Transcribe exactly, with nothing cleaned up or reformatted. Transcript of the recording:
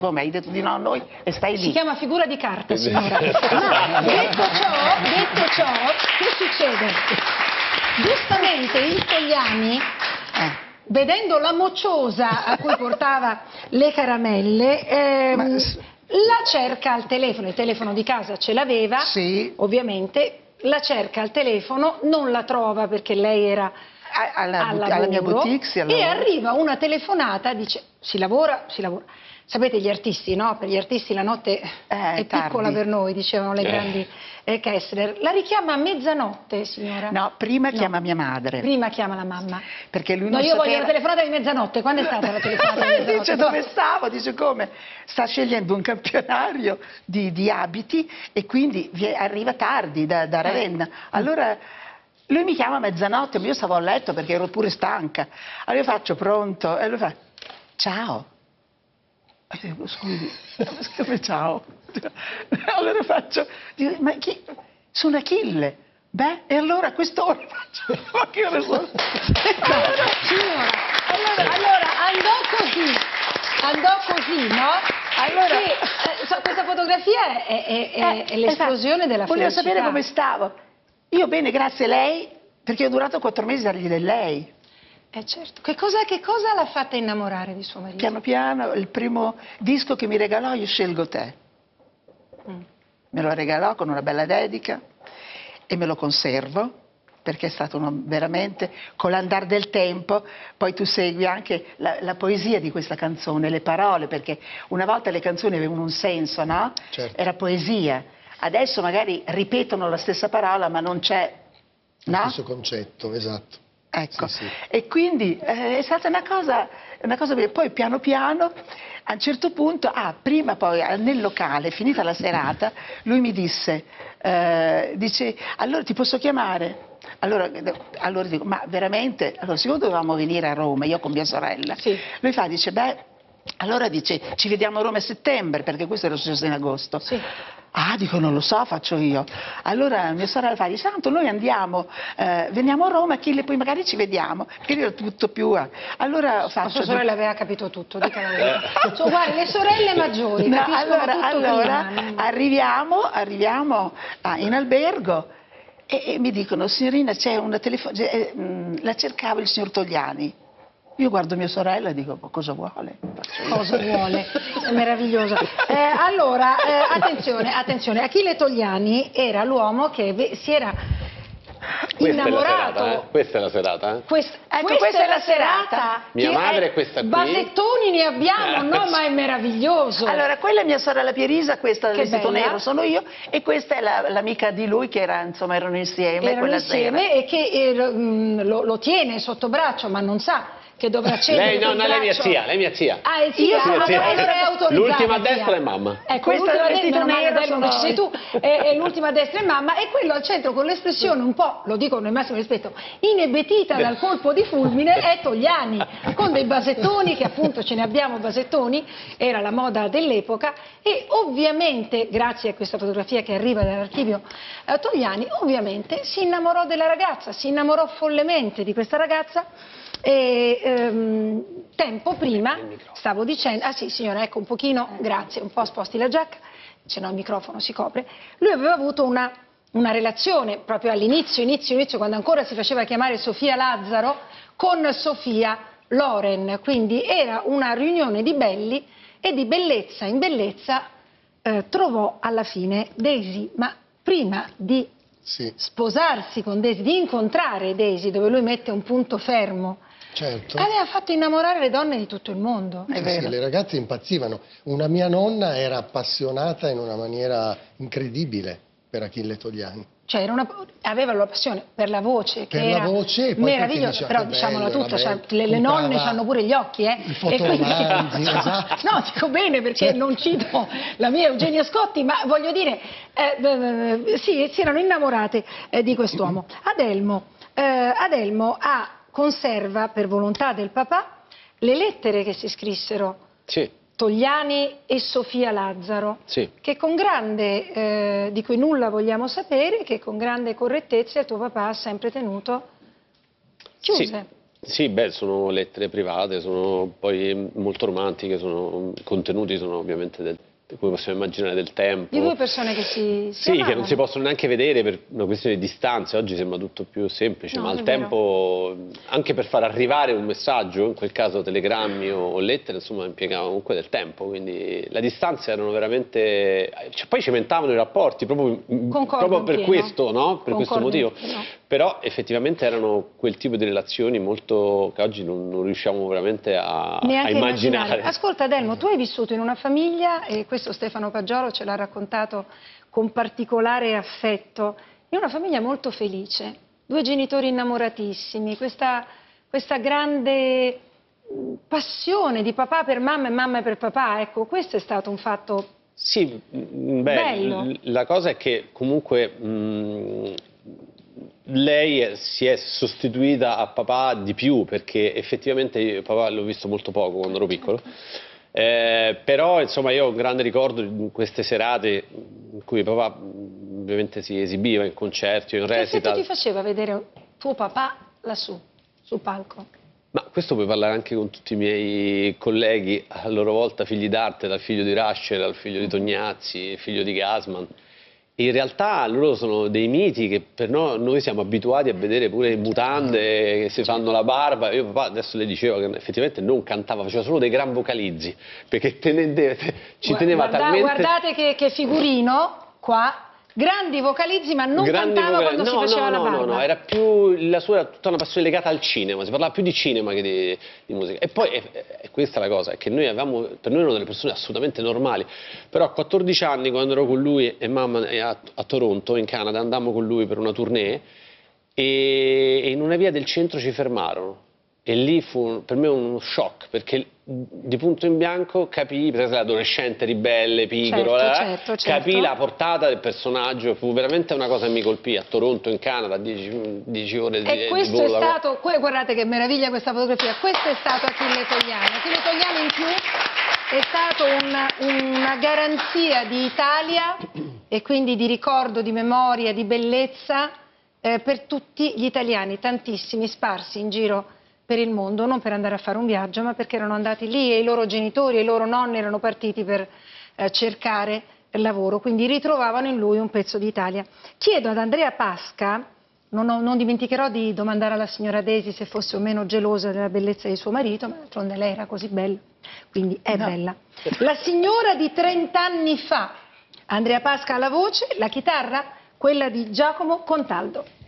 mi hai detto di no a noi e stai lì. Si chiama figura di carta, signora. Ma detto ciò, detto ciò, che succede? Giustamente il Togliani, eh. vedendo la mocciosa a cui portava le caramelle, ehm, Ma... la cerca al telefono, il telefono di casa ce l'aveva, sì. ovviamente, la cerca al telefono, non la trova perché lei era alla, alla, alla mia boutique, sì, e arriva una telefonata, dice si lavora, si lavora. Sapete gli artisti, no? Per gli artisti la notte eh, è tardi. Piccola per noi, dicevano le eh. grandi eh, Kessler. La richiama a mezzanotte, signora? No, prima no. chiama mia madre. Prima chiama la mamma. Perché lui no, non io sapeva... voglio la telefonata di mezzanotte. Quando è stata la telefonata di mezzanotte? Dice dove stavo, dice come? Sta scegliendo un campionario di, di abiti e quindi arriva tardi da, da Ravenna. Eh. Allora... lui mi chiama a mezzanotte, ma io stavo a letto perché ero pure stanca. Allora io faccio pronto e lui fa ciao. E dico scusi, come ciao? Allora faccio, dico, ma chi? Sono Achille. Beh, e allora a quest'ora faccio, ma che ore sono? Allora, signora, allora, allora andò così, andò così, no? Allora, che, eh, so, questa fotografia è, è, è, eh, è l'esplosione della felicità. Volevo sapere come stavo. Io bene, grazie a lei, perché ho durato quattro mesi a dargli del lei. Eh certo. Che cosa, che cosa l'ha fatta innamorare di suo marito? Piano piano, il primo disco che mi regalò, Io scelgo te. Mm. Me lo regalò con una bella dedica e me lo conservo, perché è stato uno, veramente, con l'andar del tempo, poi tu segui anche la, la poesia di questa canzone, le parole, perché una volta le canzoni avevano un senso, no? Certo. Era poesia. Adesso magari ripetono la stessa parola ma non c'è, no? Lo stesso concetto, esatto. Ecco, sì, sì. E quindi eh, è stata una cosa, una cosa bella. Poi piano piano, a un certo punto, ah, prima poi nel locale, finita la serata, lui mi disse, eh, dice, allora ti posso chiamare? Allora, allora dico, ma veramente? Allora, siccome dovevamo venire a Roma, io con mia sorella, sì. lui fa, dice, beh, allora dice, ci vediamo a Roma a settembre, perché questo era successo in agosto. Sì. Ah, dico, non lo so, faccio io. Allora mia sorella fa, dice, tanto noi andiamo, eh, veniamo a Roma, Achille, poi magari ci vediamo. Perché io ero tutto più... Eh. Allora faccio... La sua sorella aveva capito tutto, dica la verità. Cioè, guarda, le sorelle maggiori no, capiscono allora, tutto allora prima. arriviamo, arriviamo ah, in albergo e, e mi dicono, signorina, c'è una telefonata, eh, la cercava il signor Togliani. Io guardo mia sorella e dico, cosa vuole? Cosa vuole? È meraviglioso. Eh, allora, eh, attenzione, attenzione, Achille Togliani era l'uomo che si era questa innamorato. È la serata, eh? Questa è la serata, eh? Quest, ecco, questa, questa è la serata. serata. Mia madre è questa qui. Basettoni ne abbiamo, no? Ma è meraviglioso. Allora, quella è mia sorella Pierisa, questa del vestito bella. nero sono io, e questa è l'amica la, di lui che era, insomma, erano insieme. Erano quella insieme sera. E che eh, lo, lo tiene sotto braccio, ma non sa che dovrà cedere. Lei no, no, lei è mia zia, lei è mia zia. Ah, è zia, io, ah, zia. allora è autorizzata. L'ultima a destra è mamma. Ecco, questa l'ultima del vestito nero sono... non ci sei tu, e l'ultima a destra è mamma, e quello al centro con l'espressione un po', lo dico nel massimo rispetto, inebetita dal colpo di fulmine è Togliani, con dei basettoni, che appunto ce ne abbiamo basettoni, era la moda dell'epoca, e ovviamente, grazie a questa fotografia che arriva dall'archivio eh, Togliani, ovviamente si innamorò della ragazza, si innamorò follemente di questa ragazza. E ehm, tempo prima stavo dicendo, ah sì signora, ecco un pochino, grazie, un po' sposti la giacca, se no il microfono si copre. Lui aveva avuto una, una relazione proprio all'inizio, inizio, inizio, quando ancora si faceva chiamare Sofia Lazzaro, con Sofia Loren, quindi era una riunione di belli, e di bellezza in bellezza eh, trovò alla fine Daisy, ma prima di sì. sposarsi con Daisy, di incontrare Daisy, dove lui mette un punto fermo, certo. aveva fatto innamorare le donne di tutto il mondo. Sì, sì, le ragazze impazzivano. Una mia nonna era appassionata in una maniera incredibile per Achille Togliani. Cioè era una, aveva la passione per la voce, che per era la voce, e poi meravigliosa, però diciamola tutta, cioè, le, le comprava... nonne hanno pure gli occhi, eh? I fotoromanzi, esatto. No, dico bene perché certo. non cito la mia Eugenia Scotti, ma voglio dire, eh, eh, sì, si erano innamorate eh, di quest'uomo. Adelmo, eh, Adelmo ha, conserva, per volontà del papà, le lettere che si scrissero. Sì. Togliani e Sofia Lazzaro, sì. che con grande, eh, di cui nulla vogliamo sapere, che con grande correttezza il tuo papà ha sempre tenuto chiuse. Sì. Sì, beh, sono lettere private, sono poi molto romantiche, sono contenuti, sono ovviamente del, come possiamo immaginare, del tempo. Di due persone che si, si Sì, amavano. che non si possono neanche vedere per una questione di distanze. Oggi sembra tutto più semplice, No, ma al è vero. tempo, anche per far arrivare un messaggio, in quel caso telegrammi o, o lettere, insomma, impiegava comunque del tempo. Quindi le distanze erano veramente... Cioè, poi cimentavano i rapporti proprio, proprio per pieno. questo, no? Per questo Concordo motivo. in pieno. Però effettivamente erano quel tipo di relazioni molto che oggi non, non riusciamo veramente a, a Neanche immaginare. immaginare. Ascolta Adelmo, tu hai vissuto in una famiglia, e questo Stefano Paggioro ce l'ha raccontato con particolare affetto, in una famiglia molto felice, due genitori innamoratissimi, questa, questa grande passione di papà per mamma e mamma per papà, ecco, questo è stato un fatto Sì, beh, bello. La cosa è che comunque mh, lei si è sostituita a papà di più, perché effettivamente io papà l'ho visto molto poco quando ero piccolo, eh, però insomma io ho un grande ricordo di queste serate in cui papà ovviamente si esibiva in concerti o in Che effetto recital. ti faceva vedere tuo papà lassù, sul palco? Ma questo puoi parlare anche con tutti i miei colleghi, a loro volta figli d'arte, dal figlio di Ruscher al figlio di Tognazzi, figlio di Gassman. In realtà loro sono dei miti che per noi, noi siamo abituati a vedere pure in mutande che si fanno la barba. Io papà adesso le dicevo che effettivamente non cantava, faceva solo dei gran vocalizzi, perché tenende, ci teneva Guarda, talmente... Guardate che, che figurino qua, grandi vocalizzi, ma non Grandi cantava vocali- quando no, si faceva no, la no, barba. No, no, era più, la sua era tutta una passione legata al cinema, si parlava più di cinema che di, di musica. E poi, e, e questa è la cosa, è che noi avevamo, per noi erano delle persone assolutamente normali, però a quattordici anni, quando ero con lui e mamma a, a Toronto, in Canada, andammo con lui per una tournée e, e in una via del centro ci fermarono. E lì fu per me uno shock, perché di punto in bianco capii, perché l'adolescente ribelle, pigro, Certo, eh, certo, certo. capii la portata del personaggio, fu veramente una cosa che mi colpì a Toronto, in Canada, dieci ore di, E questo di è volo. stato, guardate che meraviglia questa fotografia, questo è stato Achille Togliani. Achille Togliani in più è stato una, una garanzia di Italia e quindi di ricordo, di memoria, di bellezza eh, per tutti gli italiani, tantissimi sparsi in giro per il mondo, non per andare a fare un viaggio, ma perché erano andati lì e i loro genitori e i loro nonni erano partiti per eh, cercare lavoro, quindi ritrovavano in lui un pezzo d'Italia. Chiedo ad Andrea Pasca, non, ho, non dimenticherò di domandare alla signora Desi se fosse o meno gelosa della bellezza di suo marito, ma d'altronde lei era così bella, quindi è no. bella. La signora di trent'anni fa, Andrea Pasca alla voce, la chitarra, quella di Giacomo Contaldo.